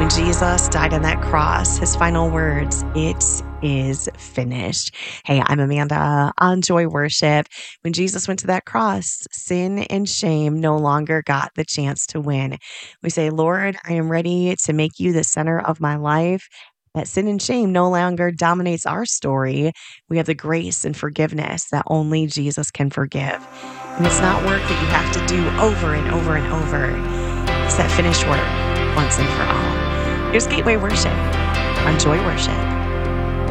When Jesus died on that cross, his final words, "It is finished." Hey, I'm Amanda on Joy Worship. When Jesus went to that cross, sin and shame no longer got the chance to win. We say, Lord, I am ready to make you the center of my life. That sin and shame no longer dominates our story. We have the grace and forgiveness that only Jesus can forgive. And it's not work that you have to do over and over and over. It's that finished work once and for all. Here's Gateway Worship on Joy Worship.